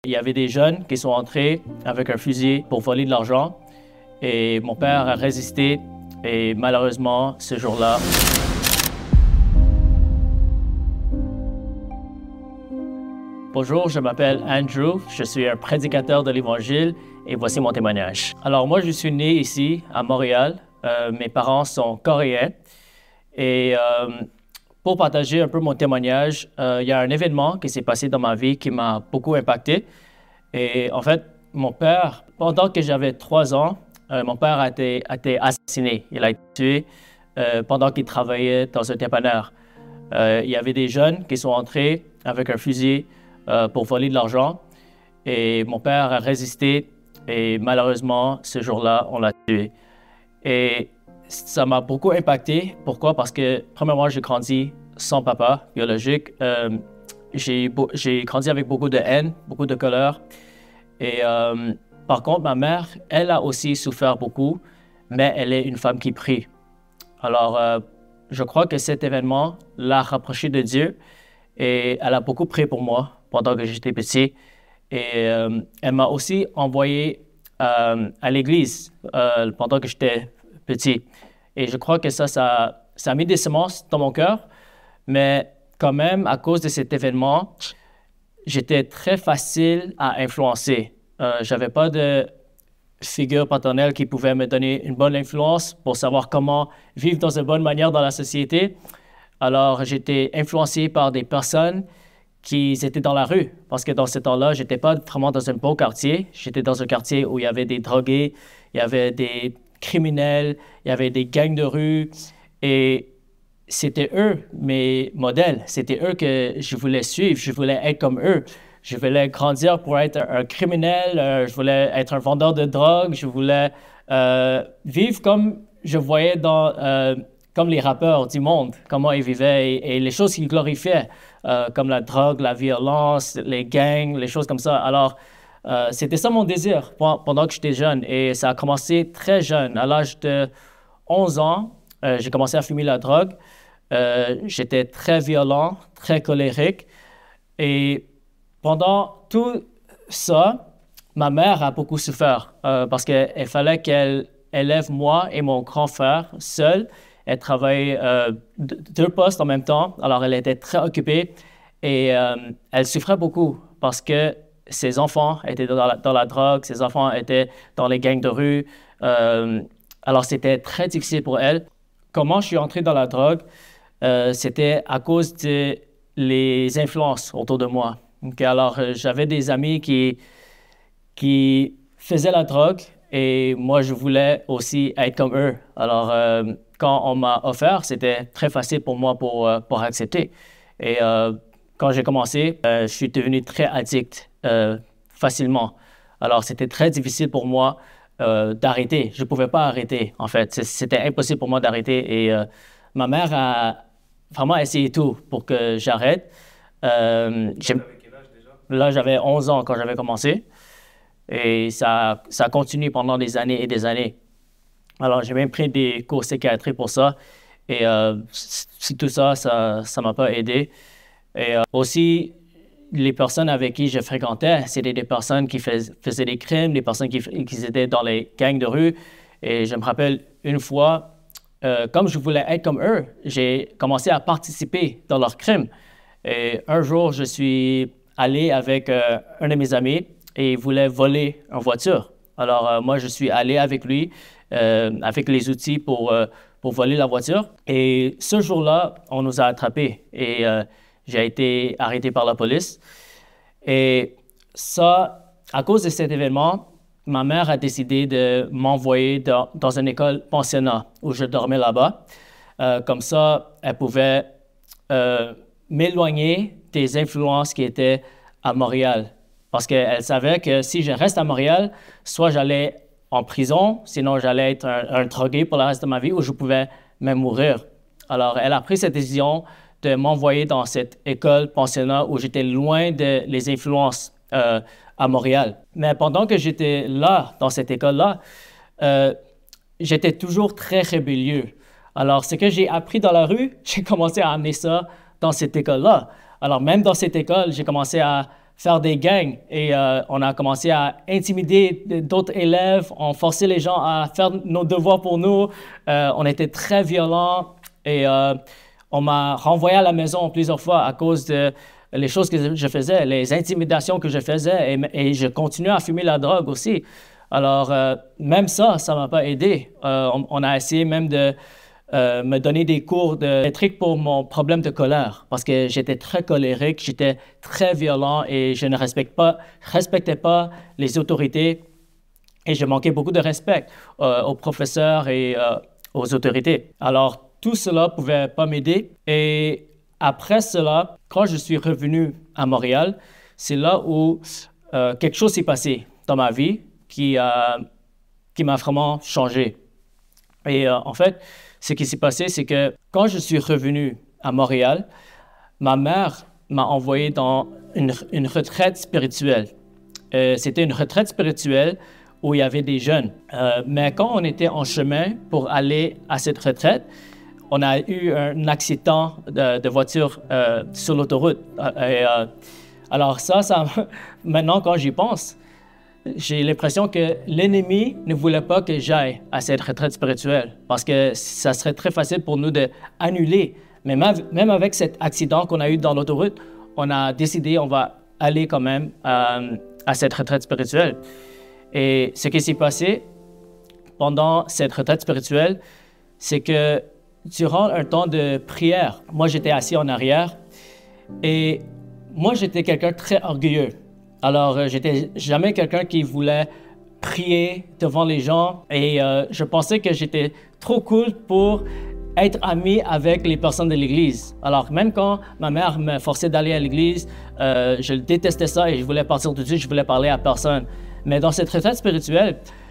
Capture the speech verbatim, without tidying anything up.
Il y avait des jeunes qui sont entrés avec un fusil pour voler de l'argent et mon père a résisté et malheureusement, ce jour-là, bonjour, je m'appelle Andrew, je suis un prédicateur de l'Évangile et voici mon témoignage. Alors moi, je suis né ici, à Montréal. Euh, mes parents sont coréens et euh, pour partager un peu mon témoignage, euh, il y a un événement qui s'est passé dans ma vie qui m'a beaucoup impacté. Et en fait, mon père, pendant que j'avais trois ans, euh, mon père a été, a été assassiné. Il a été tué euh, pendant qu'il travaillait dans un dépanneur. Euh, il y avait des jeunes qui sont entrés avec un fusil euh, pour voler de l'argent et mon père a résisté et malheureusement, ce jour-là, on l'a tué. Et ça m'a beaucoup impacté. Pourquoi? Parce que, premièrement, j'ai grandi sans papa biologique. Euh, j'ai, j'ai grandi avec beaucoup de haine, beaucoup de colère. Et euh, par contre, ma mère, elle a aussi souffert beaucoup, mais elle est une femme qui prie. Alors, euh, je crois que cet événement l'a rapprochée de Dieu et elle a beaucoup prié pour moi pendant que j'étais petit. Et euh, elle m'a aussi envoyé euh, à l'église euh, pendant que j'étais petit. Et je crois que ça, ça, ça a mis des semences dans mon cœur. Mais quand même, à cause de cet événement, j'étais très facile à influencer. Euh, je n'avais pas de figure paternelle qui pouvait me donner une bonne influence pour savoir comment vivre dans une bonne manière dans la société. Alors, j'étais influencé par des personnes qui étaient dans la rue. Parce que dans ce temps-là, je n'étais pas vraiment dans un beau quartier. J'étais dans un quartier où il y avait des drogués, il y avait des criminels, il y avait des gangs de rue. Et c'était eux, mes modèles. C'était eux que je voulais suivre. Je voulais être comme eux. Je voulais grandir pour être un, un criminel. Euh, je voulais être un vendeur de drogue. Je voulais euh, vivre comme je voyais dans, euh, comme les rappeurs du monde, comment ils vivaient et, et les choses qu'ils glorifiaient, euh, comme la drogue, la violence, les gangs, les choses comme ça. Alors, euh, c'était ça mon désir pendant que j'étais jeune. Et ça a commencé très jeune. À l'âge de onze ans, euh, j'ai commencé à fumer la drogue. Euh, j'étais très violent, très colérique. Et pendant tout ça, ma mère a beaucoup souffert euh, parce qu'il fallait qu'elle élève moi et mon grand frère seul. Elle travaillait euh, deux postes en même temps, alors elle était très occupée et euh, elle souffrait beaucoup parce que ses enfants étaient dans la, dans la drogue, ses enfants étaient dans les gangs de rue. Euh, alors c'était très difficile pour elle. Comment je suis entré dans la drogue? Euh, c'était à cause de les influences autour de moi. Okay, alors, euh, j'avais des amis qui, qui faisaient la drogue et moi, je voulais aussi être comme eux. Alors, euh, quand on m'a offert, c'était très facile pour moi pour, euh, pour accepter. Et euh, quand j'ai commencé, euh, je suis devenu très addict euh, facilement. Alors, c'était très difficile pour moi euh, d'arrêter. Je ne pouvais pas arrêter, en fait. C'était impossible pour moi d'arrêter. Et euh, ma mère a vraiment essayé tout pour que j'arrête. Euh, Là, j'avais onze ans quand j'avais commencé et ça, ça a continué pendant des années et des années. Alors, j'ai même pris des cours psychiatriques pour ça et euh, si tout ça, ça ne m'a pas aidé. Et euh, aussi, les personnes avec qui je fréquentais, c'était des personnes qui fais, faisaient des crimes, des personnes qui, qui étaient dans les gangs de rue. Et je me rappelle une fois, euh, comme je voulais être comme eux, j'ai commencé à participer dans leurs crimes. Et un jour, je suis allé avec euh, un de mes amis et il voulait voler une voiture. Alors, euh, moi, je suis allé avec lui, euh, avec les outils pour, euh, pour voler la voiture. Et ce jour-là, on nous a attrapés et euh, j'ai été arrêté par la police. Et ça, à cause de cet événement, ma mère a décidé de m'envoyer dans, dans une école pensionnat où je dormais là-bas. Euh, comme ça, elle pouvait euh, m'éloigner des influences qui étaient à Montréal. Parce qu'elle savait que si je reste à Montréal, soit j'allais en prison, sinon j'allais être un, un drogué pour le reste de ma vie ou je pouvais même mourir. Alors, elle a pris cette décision de m'envoyer dans cette école pensionnat où j'étais loin de les influences euh, à Montréal. Mais pendant que j'étais là, dans cette école-là, euh, j'étais toujours très rébellieux. Alors, ce que j'ai appris dans la rue, j'ai commencé à amener ça dans cette école-là. Alors, même dans cette école, j'ai commencé à faire des gangs et euh, on a commencé à intimider d'autres élèves, on forçait les gens à faire nos devoirs pour nous. Euh, on était très violents et euh, on m'a renvoyé à la maison plusieurs fois à cause de les choses que je faisais, les intimidations que je faisais et, et je continuais à fumer la drogue aussi. Alors, euh, même ça, ça ne m'a pas aidé. Euh, on, on a essayé même de euh, me donner des cours de trucs pour mon problème de colère parce que j'étais très colérique, j'étais très violent et je ne respecte pas, respectais pas les autorités et je manquais beaucoup de respect euh, aux professeurs et euh, aux autorités. Alors, tout cela ne pouvait pas m'aider et après cela, quand je suis revenu à Montréal, c'est là où euh, quelque chose s'est passé dans ma vie qui, euh, qui m'a vraiment changé. Et euh, en fait, ce qui s'est passé, c'est que quand je suis revenu à Montréal, ma mère m'a envoyé dans une, une retraite spirituelle. Euh, c'était une retraite spirituelle où il y avait des jeunes. Euh, mais quand on était en chemin pour aller à cette retraite, on a eu un accident de, de voiture euh, sur l'autoroute. Et, euh, alors ça, ça, maintenant quand j'y pense, j'ai l'impression que l'ennemi ne voulait pas que j'aille à cette retraite spirituelle parce que ça serait très facile pour nous d'annuler. Mais même avec cet accident qu'on a eu dans l'autoroute, on a décidé on va aller quand même euh, à cette retraite spirituelle. Et ce qui s'est passé pendant cette retraite spirituelle, c'est que durant un temps de prière, moi j'étais assis en arrière et moi j'étais quelqu'un de très orgueilleux. Alors euh, j'étais jamais quelqu'un qui voulait prier devant les gens et euh, je pensais que j'étais trop cool pour être ami avec les personnes de l'église. Alors même quand ma mère me forçait d'aller à l'église, euh, je détestais ça et je voulais partir tout de suite, je voulais parler à personne. Mais dans cette retraite spirituelle,